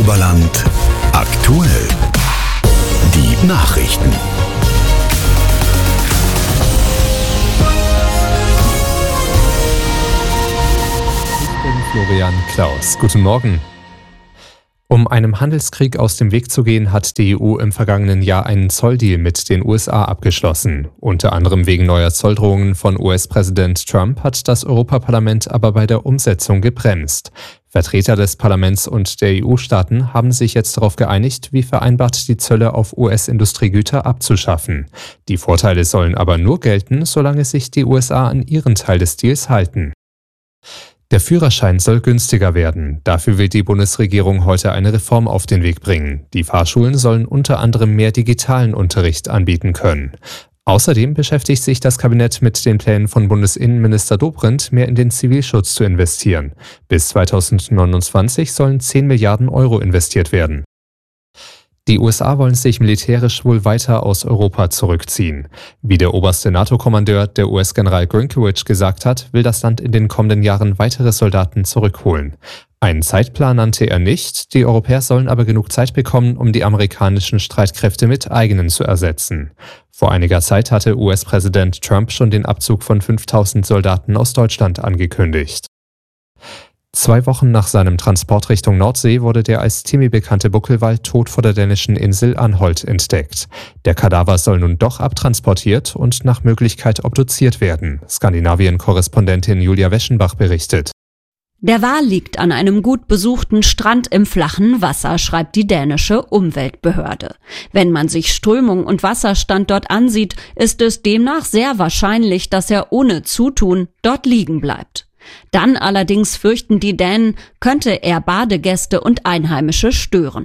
Oberland aktuell. Die Nachrichten. Ich bin Florian Klaus. Guten Morgen. Um einem Handelskrieg aus dem Weg zu gehen, hat die EU im vergangenen Jahr einen Zolldeal mit den USA abgeschlossen. Unter anderem wegen neuer Zolldrohungen von US-Präsident Trump hat das Europaparlament aber bei der Umsetzung gebremst. Vertreter des Parlaments und der EU-Staaten haben sich jetzt darauf geeinigt, wie vereinbart die Zölle auf US-Industriegüter abzuschaffen. Die Vorteile sollen aber nur gelten, solange sich die USA an ihren Teil des Deals halten. Der Führerschein soll günstiger werden. Dafür will die Bundesregierung heute eine Reform auf den Weg bringen. Die Fahrschulen sollen unter anderem mehr digitalen Unterricht anbieten können. Außerdem beschäftigt sich das Kabinett mit den Plänen von Bundesinnenminister Dobrindt, mehr in den Zivilschutz zu investieren. Bis 2029 sollen 10 Milliarden Euro investiert werden. Die USA wollen sich militärisch wohl weiter aus Europa zurückziehen. Wie der oberste NATO-Kommandeur, der US-General Grynkewich, gesagt hat, will das Land in den kommenden Jahren weitere Soldaten zurückholen. Einen Zeitplan nannte er nicht, die Europäer sollen aber genug Zeit bekommen, um die amerikanischen Streitkräfte mit eigenen zu ersetzen. Vor einiger Zeit hatte US-Präsident Trump schon den Abzug von 5.000 Soldaten aus Deutschland angekündigt. 2 Wochen nach seinem Transport Richtung Nordsee wurde der als Timmy bekannte Buckelwal tot vor der dänischen Insel Anholt entdeckt. Der Kadaver soll nun doch abtransportiert und nach Möglichkeit obduziert werden. Skandinavien-Korrespondentin Julia Weschenbach berichtet. Der Wal liegt an einem gut besuchten Strand im flachen Wasser, schreibt die dänische Umweltbehörde. Wenn man sich Strömung und Wasserstand dort ansieht, ist es demnach sehr wahrscheinlich, dass er ohne Zutun dort liegen bleibt. Dann allerdings fürchten die Dänen, könnte er Badegäste und Einheimische stören.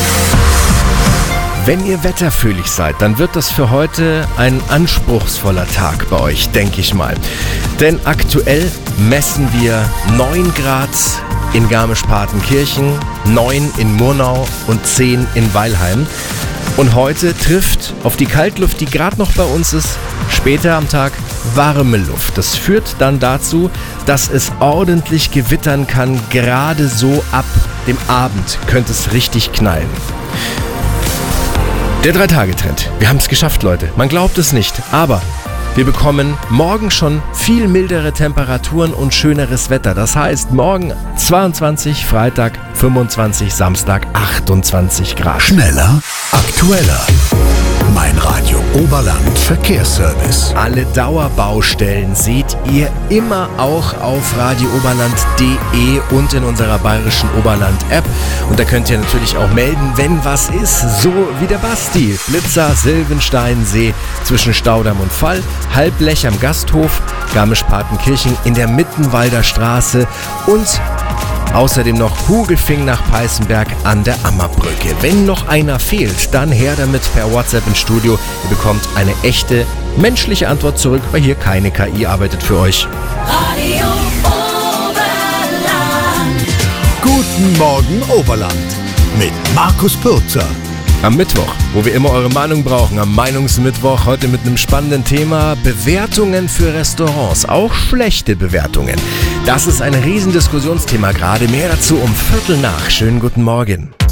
Wenn ihr wetterfühlig seid, dann wird das für heute ein anspruchsvoller Tag bei euch, denke ich mal. Denn aktuell messen wir 9 Grad in Garmisch-Partenkirchen, 9 in Murnau und 10 in Weilheim. Und heute trifft auf die Kaltluft, die gerade noch bei uns ist, später am Tag warme Luft. Das führt dann dazu, dass es ordentlich gewittern kann. Gerade so ab dem Abend könnte es richtig knallen. Der 3-Tage-Trend. Wir haben es geschafft, Leute. Man glaubt es nicht, aber wir bekommen morgen schon viel mildere Temperaturen und schöneres Wetter. Das heißt, morgen 22, Freitag 25, Samstag 28 Grad. Schneller, aktueller. Mein Radio Oberland Verkehrsservice. Alle Dauerbaustellen seht ihr immer auch auf radiooberland.de und in unserer bayerischen Oberland-App. Und da könnt ihr natürlich auch melden, wenn was ist. So wie der Basti. Blitzer, Silvensteinsee zwischen Staudamm und Fall. Halblech am Gasthof. Garmisch-Partenkirchen in der Mittenwalder Straße. Und außerdem noch Hugelfing nach Peißenberg an der Ammerbrücke. Wenn noch einer fehlt, dann her damit per WhatsApp ins Studio. Ihr bekommt eine echte menschliche Antwort zurück, weil hier keine KI arbeitet für euch. Radio Oberland. Guten Morgen Oberland mit Markus Pürzer. Am Mittwoch, wo wir immer eure Meinung brauchen, am Meinungsmittwoch, heute mit einem spannenden Thema: Bewertungen für Restaurants, auch schlechte Bewertungen. Das ist ein Riesendiskussionsthema gerade, mehr dazu um 7:15. Schönen guten Morgen.